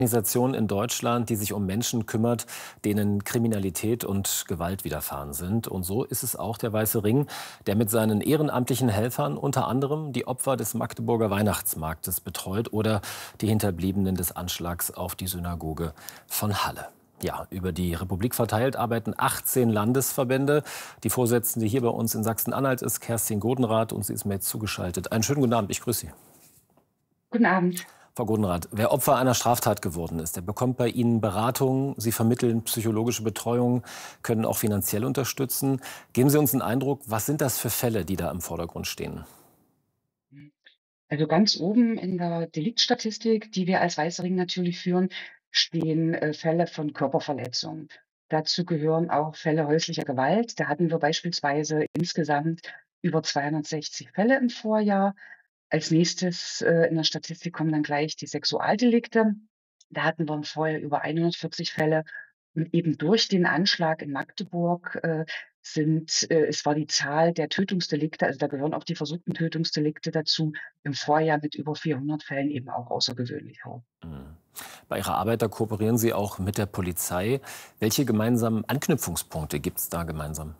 Organisation in Deutschland, die sich um Menschen kümmert, denen Kriminalität und Gewalt widerfahren sind. Und so ist es auch der Weiße Ring, der mit seinen ehrenamtlichen Helfern unter anderem die Opfer des Magdeburger Weihnachtsmarktes betreut oder die Hinterbliebenen des Anschlags auf die Synagoge von Halle. Ja, über die Republik verteilt arbeiten 18 Landesverbände. Die Vorsitzende hier bei uns in Sachsen-Anhalt ist Kerstin Godenrath und sie ist mir jetzt zugeschaltet. Einen schönen guten Abend, ich grüße Sie. Guten Abend. Frau Godenrath, wer Opfer einer Straftat geworden ist, der bekommt bei Ihnen Beratung. Sie vermitteln psychologische Betreuung, können auch finanziell unterstützen. Geben Sie uns einen Eindruck, was sind das für Fälle, die da im Vordergrund stehen? Also ganz oben in der Deliktstatistik, die wir als Weißer Ring natürlich führen, stehen Fälle von Körperverletzungen. Dazu gehören auch Fälle häuslicher Gewalt. Da hatten wir beispielsweise insgesamt über 260 Fälle im Vorjahr. Als nächstes in der Statistik kommen dann gleich die Sexualdelikte. Da hatten wir im Vorjahr über 140 Fälle. Und eben durch den Anschlag in Magdeburg es war die Zahl der Tötungsdelikte, also da gehören auch die versuchten Tötungsdelikte dazu, im Vorjahr mit über 400 Fällen eben auch außergewöhnlich hoch. Mhm. Bei Ihrer Arbeit, da kooperieren Sie auch mit der Polizei. Welche gemeinsamen Anknüpfungspunkte gibt es da gemeinsam?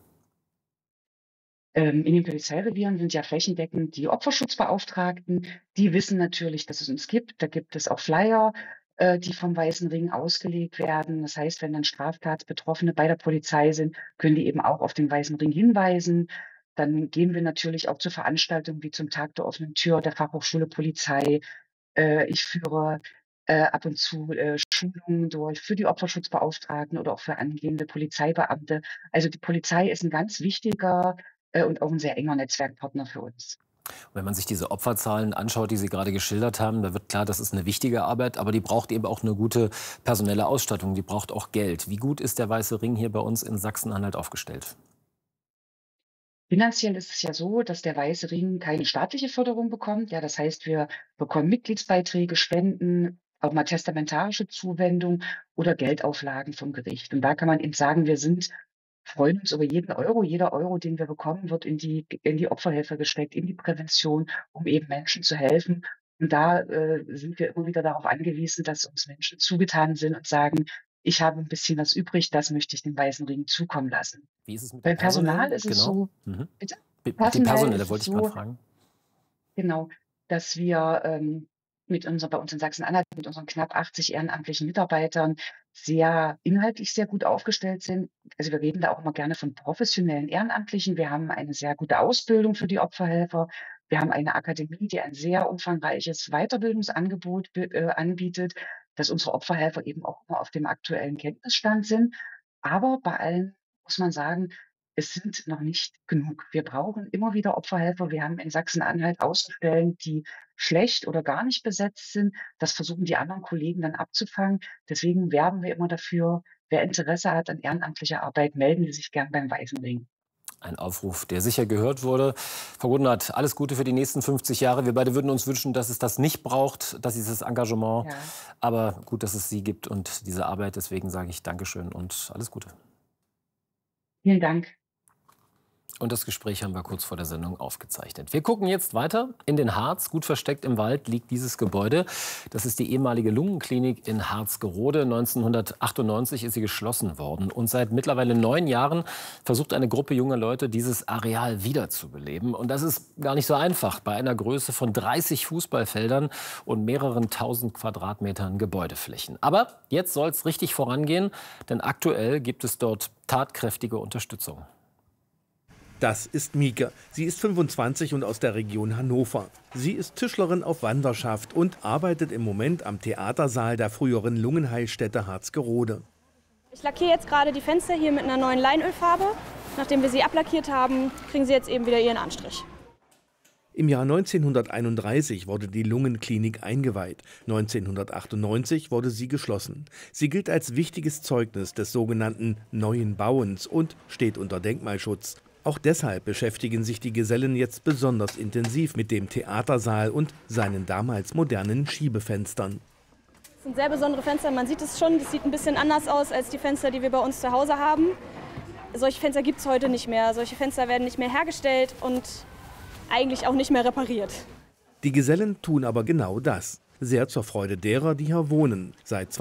In den Polizeirevieren sind ja flächendeckend die Opferschutzbeauftragten. Die wissen natürlich, dass es uns gibt. Da gibt es auch Flyer, die vom Weißen Ring ausgelegt werden. Das heißt, wenn dann Straftatsbetroffene bei der Polizei sind, können die eben auch auf den Weißen Ring hinweisen. Dann gehen wir natürlich auch zu Veranstaltungen wie zum Tag der offenen Tür der Fachhochschule Polizei. Ich führe ab und zu Schulungen durch für die Opferschutzbeauftragten oder auch für angehende Polizeibeamte. Also die Polizei ist ein ganz wichtiger und auch ein sehr enger Netzwerkpartner für uns. Wenn man sich diese Opferzahlen anschaut, die Sie gerade geschildert haben, da wird klar, das ist eine wichtige Arbeit, aber die braucht eben auch eine gute personelle Ausstattung, die braucht auch Geld. Wie gut ist der Weiße Ring hier bei uns in Sachsen-Anhalt aufgestellt? Finanziell ist es ja so, dass der Weiße Ring keine staatliche Förderung bekommt. Ja, das heißt, wir bekommen Mitgliedsbeiträge, Spenden, auch mal testamentarische Zuwendung oder Geldauflagen vom Gericht. Und da kann man eben sagen, freuen uns über jeden Euro. Jeder Euro, den wir bekommen, wird in die Opferhilfe gesteckt, in die Prävention, um eben Menschen zu helfen. Und da sind wir immer wieder darauf angewiesen, dass uns Menschen zugetan sind und sagen, ich habe ein bisschen was übrig, das möchte ich dem Weißen Ring zukommen lassen. Wie ist es mit dem Beim Personal Personellen? ist es Genau. so, Mhm. bitte? Die Personell personelle ist wollte es ich gerade so, fragen. genau, dass wir bei uns in Sachsen-Anhalt mit unseren knapp 80 ehrenamtlichen Mitarbeitern inhaltlich sehr gut aufgestellt sind. Also wir reden da auch immer gerne von professionellen Ehrenamtlichen. Wir haben eine sehr gute Ausbildung für die Opferhelfer. Wir haben eine Akademie, die ein sehr umfangreiches Weiterbildungsangebot anbietet, dass unsere Opferhelfer eben auch immer auf dem aktuellen Kenntnisstand sind. Aber bei allen muss man sagen, es sind noch nicht genug. Wir brauchen immer wieder Opferhelfer. Wir haben in Sachsen-Anhalt Außenstellen, die schlecht oder gar nicht besetzt sind. Das versuchen die anderen Kollegen dann abzufangen. Deswegen werben wir immer dafür, wer Interesse hat an ehrenamtlicher Arbeit, melden Sie sich gern beim Weißen Ring. Ein Aufruf, der sicher gehört wurde. Frau Godenrath, alles Gute für die nächsten 50 Jahre. Wir beide würden uns wünschen, dass es das nicht braucht, dass dieses Engagement. Ja, Aber gut, dass es Sie gibt und diese Arbeit. Deswegen sage ich Dankeschön und alles Gute. vielen Dank. Und das Gespräch haben wir kurz vor der Sendung aufgezeichnet. Wir gucken jetzt weiter in den Harz. Gut versteckt im Wald liegt dieses Gebäude. Das ist die ehemalige Lungenklinik in Harzgerode. 1998 ist sie geschlossen worden. Und seit mittlerweile 9 Jahren versucht eine Gruppe junger Leute, dieses Areal wiederzubeleben. Und das ist gar nicht so einfach bei einer Größe von 30 Fußballfeldern und mehreren tausend Quadratmetern Gebäudeflächen. Aber jetzt soll es richtig vorangehen, denn aktuell gibt es dort tatkräftige Unterstützung. Das ist Mieke. Sie ist 25 und aus der Region Hannover. Sie ist Tischlerin auf Wanderschaft und arbeitet im Moment am Theatersaal der früheren Lungenheilstätte Harzgerode. Ich lackiere jetzt gerade die Fenster hier mit einer neuen Leinölfarbe. Nachdem wir sie ablackiert haben, kriegen sie jetzt eben wieder ihren Anstrich. Im Jahr 1931 wurde die Lungenklinik eingeweiht. 1998 wurde sie geschlossen. Sie gilt als wichtiges Zeugnis des sogenannten Neuen Bauens und steht unter Denkmalschutz. Auch deshalb beschäftigen sich die Gesellen jetzt besonders intensiv mit dem Theatersaal und seinen damals modernen Schiebefenstern. Das sind sehr besondere Fenster, man sieht es schon, das sieht ein bisschen anders aus als die Fenster, die wir bei uns zu Hause haben. Solche Fenster gibt es heute nicht mehr, solche Fenster werden nicht mehr hergestellt und eigentlich auch nicht mehr repariert. Die Gesellen tun aber genau das. sehr zur Freude derer, die hier wohnen. Seit